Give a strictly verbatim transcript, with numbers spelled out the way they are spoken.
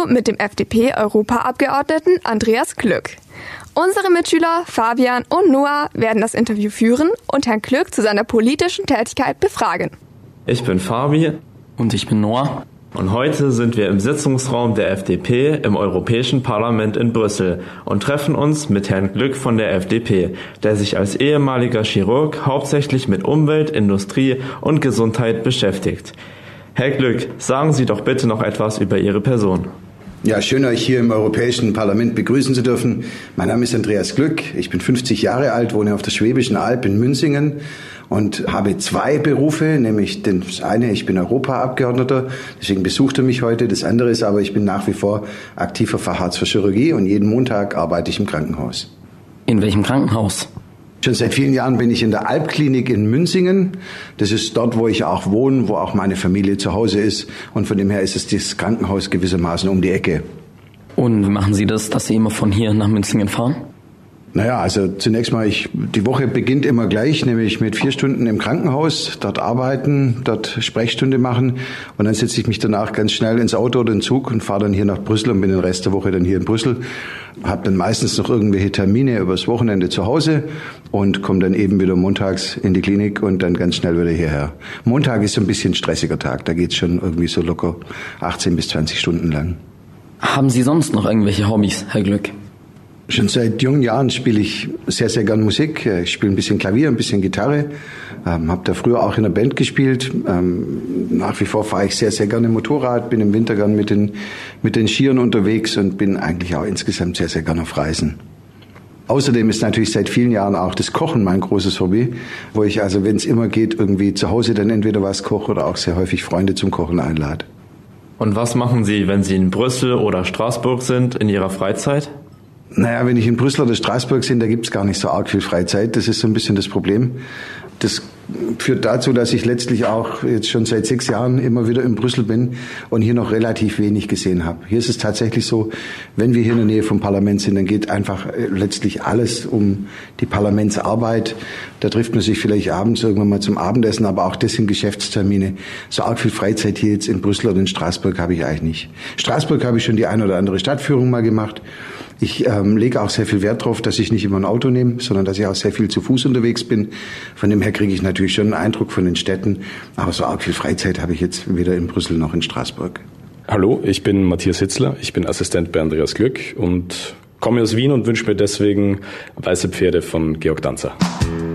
mit dem F D P-Europaabgeordneten Andreas Glück. Unsere Mitschüler Fabian und Noah werden das Interview führen und Herrn Glück zu seiner politischen Tätigkeit befragen. Ich bin Fabi. Und ich bin Noah. Und heute sind wir im Sitzungsraum der F D P im Europäischen Parlament in Brüssel und treffen uns mit Herrn Glück von der F D P, der sich als ehemaliger Chirurg hauptsächlich mit Umwelt, Industrie und Gesundheit beschäftigt. Herr Glück, sagen Sie doch bitte noch etwas über Ihre Person. Ja, schön, euch hier im Europäischen Parlament begrüßen zu dürfen. Mein Name ist Andreas Glück, ich bin fünfzig Jahre alt, wohne auf der Schwäbischen Alb in Münzingen und habe zwei Berufe, nämlich das eine, ich bin Europaabgeordneter, deswegen besucht er mich heute. Das andere ist aber, ich bin nach wie vor aktiver Facharzt für Chirurgie und jeden Montag arbeite ich im Krankenhaus. In welchem Krankenhaus? Schon seit vielen Jahren bin ich in der Albklinik in Münzingen. Das ist dort, wo ich auch wohne, wo auch meine Familie zu Hause ist. Und von dem her ist es das Krankenhaus gewissermaßen um die Ecke. Und wie machen Sie das, dass Sie immer von hier nach Münzingen fahren? Naja, also zunächst mal, ich, die Woche beginnt immer gleich, nämlich mit vier Stunden im Krankenhaus, dort arbeiten, dort Sprechstunde machen und dann setze ich mich danach ganz schnell ins Auto oder in den Zug und fahre dann hier nach Brüssel und bin den Rest der Woche dann hier in Brüssel. Habe dann meistens noch irgendwelche Termine übers Wochenende zu Hause und komme dann eben wieder montags in die Klinik und dann ganz schnell wieder hierher. Montag ist so ein bisschen ein stressiger Tag, da geht's schon irgendwie so locker achtzehn bis zwanzig Stunden lang. Haben Sie sonst noch irgendwelche Hobbys, Herr Glück? Schon seit jungen Jahren spiele ich sehr, sehr gern Musik. Ich spiele ein bisschen Klavier, ein bisschen Gitarre. Ähm, habe da früher auch in einer Band gespielt. Ähm, nach wie vor fahre ich sehr, sehr gerne Motorrad, bin im Winter gern mit den, mit den Skiern unterwegs und bin eigentlich auch insgesamt sehr, sehr gern auf Reisen. Außerdem ist natürlich seit vielen Jahren auch das Kochen mein großes Hobby, wo ich also, wenn es immer geht, irgendwie zu Hause dann entweder was koche oder auch sehr häufig Freunde zum Kochen einlade. Und was machen Sie, wenn Sie in Brüssel oder Straßburg sind, in Ihrer Freizeit? Naja, wenn ich in Brüssel oder Straßburg bin, da gibt's gar nicht so arg viel Freizeit. Das ist so ein bisschen das Problem. Das führt dazu, dass ich letztlich auch jetzt schon seit sechs Jahren immer wieder in Brüssel bin und hier noch relativ wenig gesehen habe. Hier ist es tatsächlich so, wenn wir hier in der Nähe vom Parlament sind, dann geht einfach letztlich alles um die Parlamentsarbeit. Da trifft man sich vielleicht abends irgendwann mal zum Abendessen, aber auch das sind Geschäftstermine. So arg viel Freizeit hier jetzt in Brüssel oder in Straßburg habe ich eigentlich nicht. Straßburg habe ich schon die eine oder andere Stadtführung mal gemacht. Ich ähm, lege auch sehr viel Wert darauf, dass ich nicht immer ein Auto nehme, sondern dass ich auch sehr viel zu Fuß unterwegs bin. Von dem her kriege ich natürlich schon einen Eindruck von den Städten. Aber so arg viel Freizeit habe ich jetzt weder in Brüssel noch in Straßburg. Hallo, ich bin Matthias Hitzler. Ich bin Assistent bei Andreas Glück und komme aus Wien und wünsche mir deswegen Weiße Pferde von Georg Danzer.